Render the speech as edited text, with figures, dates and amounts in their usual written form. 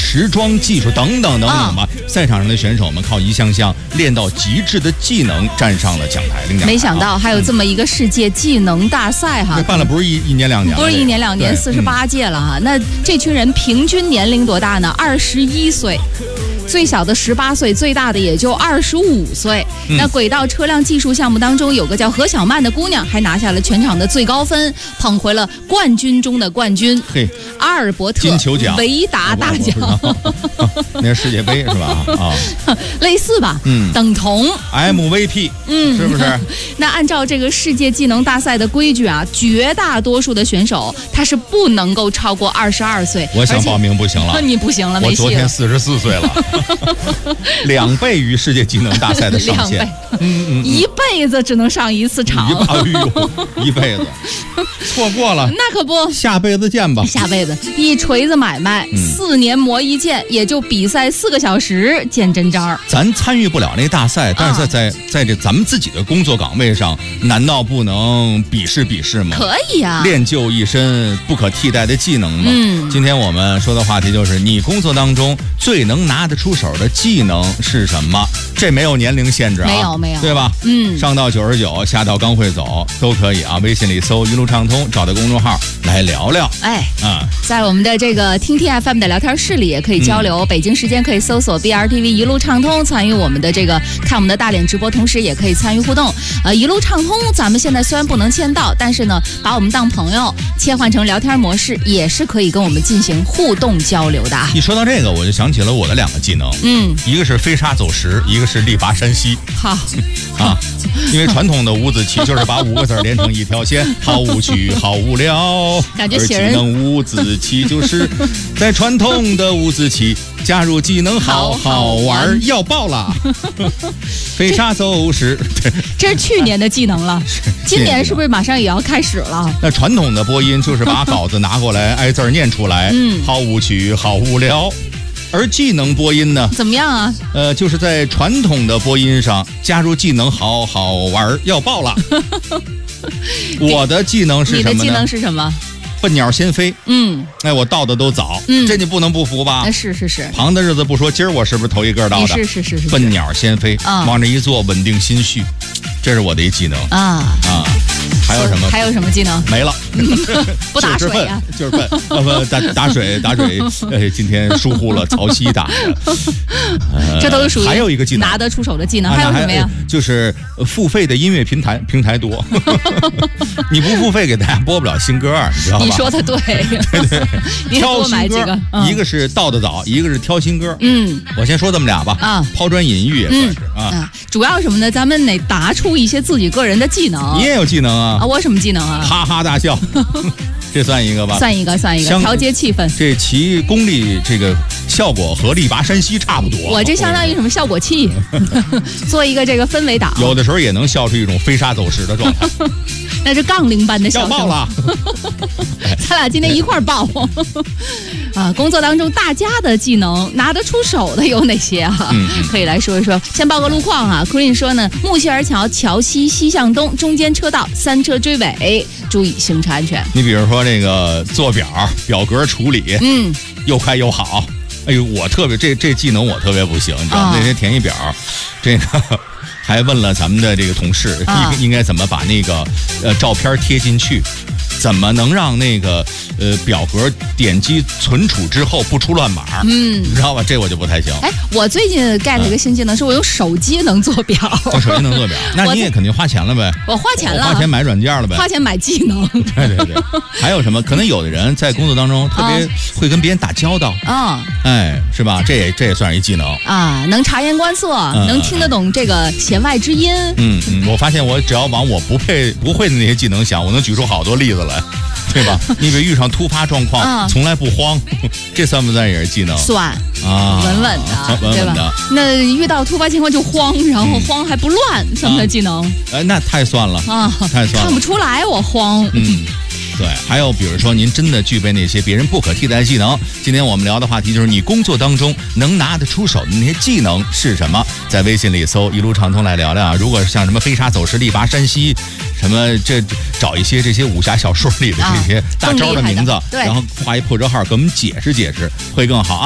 时装技术等等吧。赛场上的选手们靠一项项练到极致的技能站上了讲台领奖台。 没想到还有这么一个世界技能大赛哈， 办了不是一年两年， 不是一年两年，48届了哈。那这群人平均年龄多大呢？21岁。最小的18岁，最大的也就25岁。那轨道车辆技术项目当中，有个叫何小曼的姑娘，还拿下了全场的最高分，捧回了冠军中的冠军。阿尔伯特金球奖、 维达大奖， 那是世界杯是吧？ 类似吧？等同 MVP， 是不是？ 那按照这个世界技能大赛的规矩啊，绝大多数的选手他是不能够超过22岁。 我想报名不行了， 你不行了，没戏了。 我昨天44岁了。2倍于世界技能大赛的上限 ，2倍，一辈子只能上一次场， 一辈子，错过了， 那可不， 下辈子见吧。 下辈子一锤子买卖，4年磨一剑，也就比赛4个小时见真章。 咱参与不了那个大赛，但是在这咱们自己的工作岗位上，难道不能比试吗？ 可以啊， 练就一身不可替代的技能吗？今天我们说的话题就是你工作当中最能拿得出手的技能是什么？这没有年龄限制啊， 没有， 对吧？上到99，下到刚会走都可以啊。微信里搜一路畅通，找到公众号来聊聊。在我们的这个听听 FM 的聊天室里也可以交流。北京时间可以搜索 BRTV 一路畅通，参与我们的这个看我们的大脸直播，同时也可以参与互动。一路畅通，咱们现在虽然不能签到，但是呢，把我们当朋友，切换成聊天模式，也是可以跟我们进行互动交流的。 一说到这个，我就想起了我的2个技能，一个是飞沙走石，一个是力拔山兮。 好因为传统的五子棋就是把5个字连成一条线，好无趣，好无聊。 感觉写人而技能五子棋就是在传统的五子棋加入技能，好好玩，要爆了。飞沙走石， 这是去年的技能了，今年是不是马上也要开始了？ 那传统的播音就是把稿子拿过来挨字念出来，好无趣，好无聊。而技能播音呢？怎么样啊？ 就是在传统的播音上加入技能，好好玩，要爆了。我的技能是什么呢？ 你的技能是什么？ 笨鸟先飞。我到的都早，这你不能不服吧？ 是。 旁的日子不说，今儿我是不是头一个到的？ 是。 笨鸟先飞，往这一坐，稳定心绪，这是我的一技能还有什么？ 还有什么技能？ 没了。 不打水啊？ 就是笨，打水。今天疏忽了，曹曦打的。 这都是属于还有一个技能拿得出手的技能。还有什么呀？ 就是付费的音乐平台多，你不付费给大家播不了新歌，你知道吧？ 你说的对。 对，挑新歌，一个是到得早，一个是挑新歌。我先说这么俩吧。抛砖引玉也算是主要什么呢？咱们得答出一些自己个人的技能。 你也有技能啊？ 我什么技能啊？ 哈哈大笑。这算一个吧？ 算一个，调节气氛。 这其功力这个效果和力拔山兮差不多。 我这相当于什么效果器？做一个这个氛围档， 有的时候也能笑出一种飞沙走石的状态。 那是杠铃般的笑声。 要爆了！ 咱俩今天一块儿爆。工作当中大家的技能拿得出手的有哪些啊？可以来说一说。先报个路况啊。Queen 说呢，木樨尔桥桥西西向东中间车道3车追尾，注意行车安全。 你比如说这个做表格处理，又快又好。哎呦，我特别这技能我特别不行，你知道吗？那天填一表，这个还问了咱们的这个同事，应该怎么把那个照片贴进去。怎么能让那个表格点击存储之后不出乱码？你知道吧？这我就不太行。 我最近 get 一个新技能，是我用手机能做表。 用手机能做表，那你也肯定花钱了呗？ 我花钱了， 花钱买软件了呗？ 花钱买技能。 对。还有什么？可能有的人在工作当中特别会跟别人打交道。是吧？这也算是一技能啊，能察言观色，能听得懂这个弦外之音。 我发现我只要往我不会的那些技能想，我能举出好多例子来，对吧？你比如遇上突发状况，从来不慌，这算不算也是技能？ 算啊，稳稳的，对吧？那遇到突发情况就慌，然后慌还不乱，算不算技能？ 那太算了啊，太算了， 看不出来我慌。 对，还有比如说您真的具备那些别人不可替代的技能。今天我们聊的话题就是你工作当中能拿得出手的那些技能是什么？在微信里搜一路畅通来聊聊啊。如果像什么飞沙走石、力拔山兮，什么这找一些这些武侠小说里的这些大招的名字，然后画一破折号给我们解释解释会更好啊。